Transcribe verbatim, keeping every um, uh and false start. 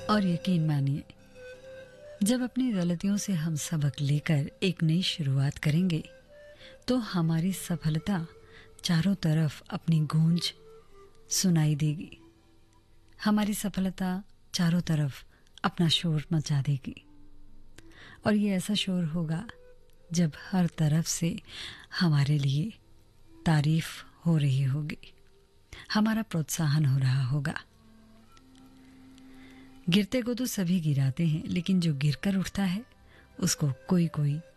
और यकीन मानिए, जब अपनी गलतियों से हम सबक लेकर एक नई शुरुआत करेंगे, तो हमारी सफलता चारों तरफ अपनी गूंज सुनाई देगी। हमारी सफलता चारों तरफ अपना शोर मचा देगी, और ये ऐसा शोर होगा जब हर तरफ से हमारे लिए तारीफ हो रही होगी, हमारा प्रोत्साहन हो रहा होगा। गिरते को तो सभी गिराते हैं, लेकिन जो गिरकर उठता है उसको कोई कोई